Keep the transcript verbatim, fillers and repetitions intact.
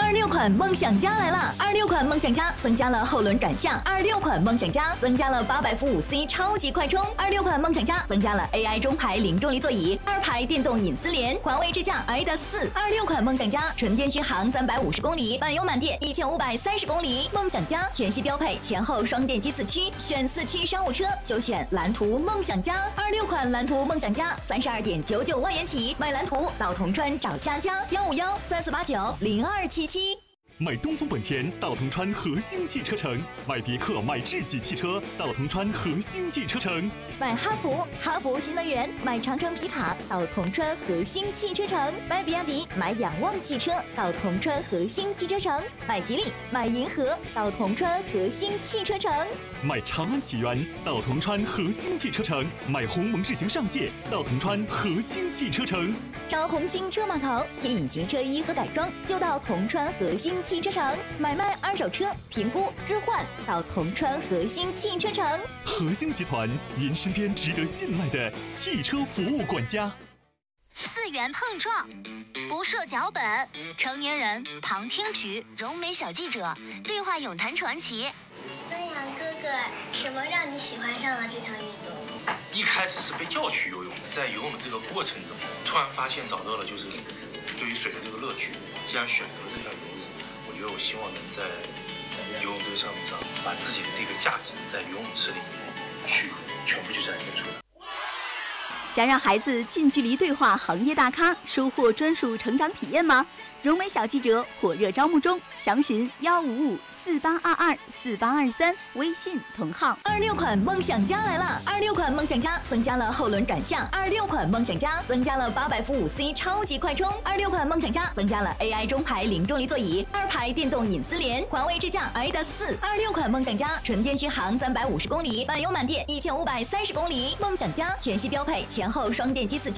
二六款梦想家来了！二六款梦想家增加了后轮转向，二六款梦想家增加了八百伏五 C 超级快充，二六款梦想家增加了 A I 中排零重力座椅，二排电动隐私联，环卫智驾 I D A S 四。二六款梦想家纯电续航三百五十公里，满油满电一千五百三十公里。梦想家全系标配前后双电机四驱，选四驱商务车就选蓝图梦想家。二六款蓝图梦想家三十二点九九万元起，买蓝图到铜川找佳佳，幺五幺三四八九零二七七。 买东风本田到铜川和兴汽车城，买别克买智己汽车到铜川和兴汽车城， 买哈弗哈弗新能源，买长城皮卡到铜川和兴汽车城，买比亚迪买仰望汽车到铜川和兴汽车城，买吉利买银河到铜川和兴汽车城， 买长安启源到铜川和兴汽车城，买鸿蒙智行上界到铜川和兴汽车城。 找红星车码头贴隐形车衣和改装，就到铜川和兴汽车城。买卖二手车评估置换到铜川和兴汽车城。 和兴集团，您身边值得信赖的汽车服务管家。 次元碰撞，不设脚本，成年人旁听局，柔美小记者对话咏谈传奇。 孙杨哥哥，什么让你喜欢上了这项运动？ 一开始是被叫去游泳，在游泳这个过程中，突然发现找到了就是对于水的这个乐趣。既然选择了这项游泳，我觉得我希望能在游泳这个项目上，把自己的这个价值在游泳池里面去全部去展现出来。 想让孩子近距离对话行业大咖，收获专属成长体验吗？融美小记者火热招募中，详询幺五五四八二二四八二三，微信同号。 二六款梦想家来了！二六款梦想家增加了后轮转向，二六款梦想家增加了八百伏五 C 超级快充，二六款梦想家增加了 A I 中排零重力座椅，二排电动隐私联，环卫智驾 I D A S 四。二六款梦想家纯电续航三百五十公里，满油满电一千五百三十公里。梦想家全系标配前后双电机四驱。